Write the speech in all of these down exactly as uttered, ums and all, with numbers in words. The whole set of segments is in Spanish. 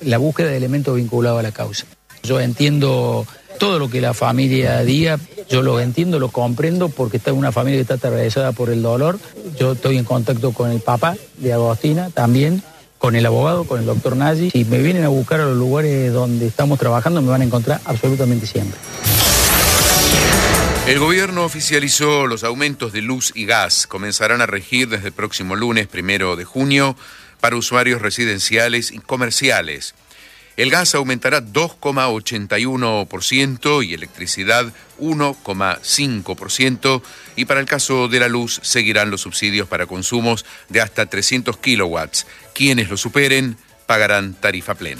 la búsqueda de elementos vinculados a la causa. Yo entiendo todo lo que la familia diga, yo lo entiendo, lo comprendo, porque está una familia que está atravesada por el dolor. Yo estoy en contacto con el papá de Agostina también, con el abogado, con el doctor Nagy. Si me vienen a buscar a los lugares donde estamos trabajando, me van a encontrar absolutamente siempre. El gobierno oficializó los aumentos de luz y gas. Comenzarán a regir desde el próximo lunes, primero de junio, para usuarios residenciales y comerciales. El gas aumentará dos coma ochenta y uno por ciento y electricidad uno coma cinco por ciento, y para el caso de la luz seguirán los subsidios para consumos de hasta trescientos kilowatts. Quienes lo superen pagarán tarifa plena.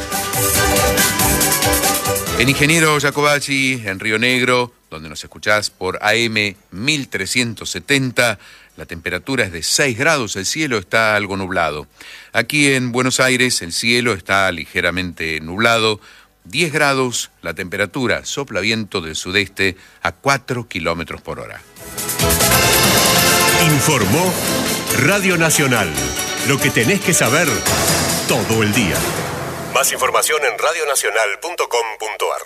En Ingeniero Jacobacci, en Río Negro, donde nos escuchás por A M mil trescientos setenta, la temperatura es de seis grados, el cielo está algo nublado. Aquí en Buenos Aires el cielo está ligeramente nublado, diez grados, la temperatura, sopla viento del sudeste a cuatro kilómetros por hora. Informó Radio Nacional, lo que tenés que saber todo el día. Más información en radio nacional punto com punto a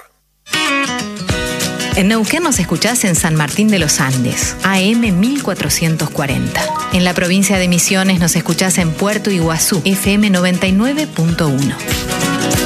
r. En Neuquén nos escuchás en San Martín de los Andes, A M mil cuatrocientos cuarenta. En la provincia de Misiones nos escuchás en Puerto Iguazú, F M noventa y nueve punto uno.